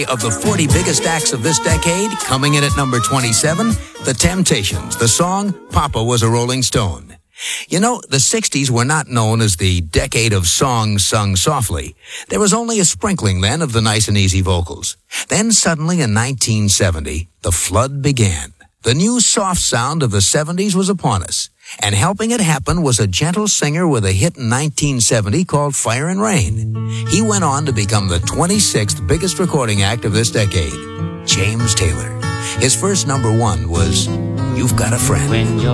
Of the 40 biggest acts of this decade, coming in at number 27, The Temptations, the song Papa Was a Rolling Stone. You know, the 60s were not known as the decade of songs sung softly. There was only a sprinkling then of the nice and easy vocals. Then suddenly in 1970, the flood began. The new soft sound of the 70s was upon us. And helping it happen was a gentle singer with a hit in 1970 called Fire and Rain. He went on to become the 26th biggest recording act of this decade, James Taylor. His first number one was You've Got a Friend.